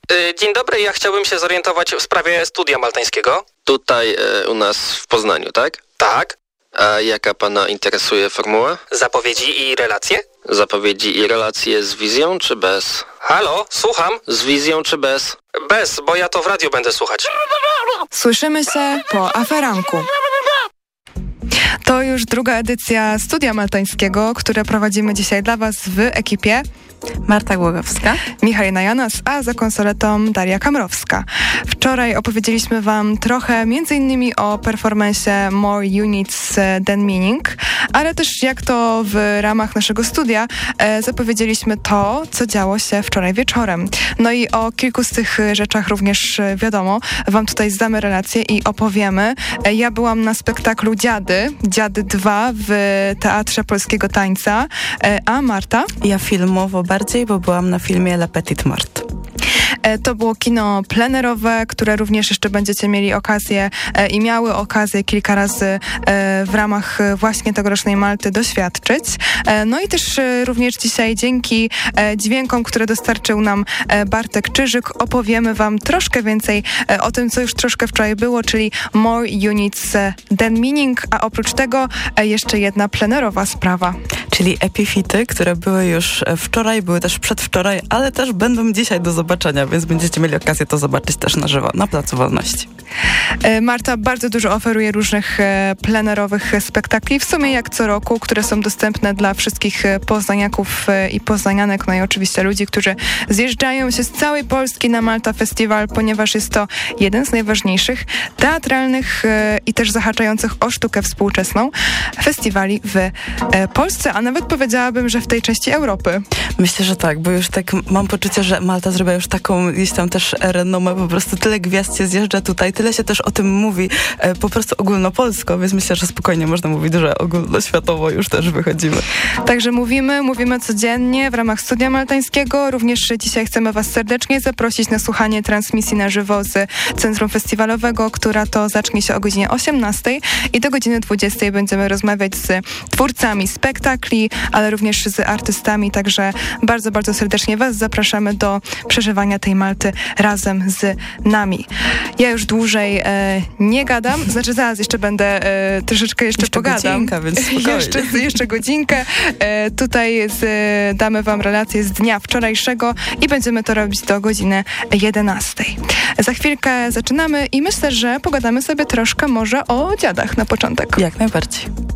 Dzień dobry, ja chciałbym się zorientować w sprawie studia maltańskiego. Tutaj u nas w Poznaniu, tak? Tak. A jaka pana interesuje formuła? Zapowiedzi i relacje? Zapowiedzi i relacje z wizją czy bez? Halo, słucham? Z wizją czy bez? Bez, bo ja to w radiu będę słuchać. Słyszymy się po aferanku. To już druga edycja Studia Maltańskiego, które prowadzimy dzisiaj dla Was w ekipie Marta Głogowska, Michał Najanas, a za konsoletą Daria Kamrowska. Wczoraj opowiedzieliśmy Wam trochę m.in. o performance'ie More Units Than Meaning, ale też jak to w ramach naszego studia zapowiedzieliśmy to, co działo się wczoraj wieczorem. No i o kilku z tych rzeczach również wiadomo, Wam tutaj zdamy relacje i opowiemy. Ja byłam na spektaklu Dziady 2 w Teatrze Polskiego Tańca, a Marta? Ja filmowo bardziej, bo byłam na filmie Le Petit Mort. To było kino plenerowe, które również jeszcze będziecie mieli okazję i miały okazję kilka razy w ramach właśnie tegorocznej Malty doświadczyć. No i też również dzisiaj dzięki dźwiękom, które dostarczył nam Bartek Czyżyk, opowiemy Wam troszkę więcej o tym, co już troszkę wczoraj było, czyli More Units Than Meaning, a oprócz tego jeszcze jedna plenerowa sprawa. Czyli epifity, które były już wczoraj, były też przedwczoraj, ale też będą dzisiaj do zobaczenia, więc będziecie mieli okazję to zobaczyć też na żywo, na Placu Wolności. Marta bardzo dużo oferuje różnych plenerowych spektakli, w sumie jak co roku, które są dostępne dla wszystkich poznaniaków i poznanianek, no i oczywiście ludzi, którzy zjeżdżają się z całej Polski na Malta Festival, ponieważ jest to jeden z najważniejszych teatralnych i też zahaczających o sztukę współczesną festiwali w Polsce, a nawet powiedziałabym, że w tej części Europy. Myślę, że tak, bo już tak mam poczucie, że Malta zrobiła już taką gdzieś tam też renomę, po prostu tyle gwiazd się zjeżdża tutaj, tyle się też o tym mówi po prostu ogólnopolsko, więc myślę, że spokojnie można mówić, że ogólnoświatowo już też wychodzimy. Także mówimy codziennie w ramach Studia Maltańskiego. Również dzisiaj chcemy Was serdecznie zaprosić na słuchanie transmisji na żywo z Centrum Festiwalowego, która to zacznie się o godzinie 18 i do godziny 20 będziemy rozmawiać z twórcami spektakli, ale również z artystami, także bardzo, bardzo serdecznie Was zapraszamy do przeżywania tej Malty razem z nami. Ja już dłużej nie gadam, znaczy zaraz jeszcze będę troszeczkę jeszcze pogadam. Godzinka, więc spokojnie. jeszcze godzinkę. Tutaj damy Wam relację z dnia wczorajszego i będziemy to robić do godziny 11. Za chwilkę zaczynamy i myślę, że pogadamy sobie troszkę może o dziadach na początek. Jak najbardziej.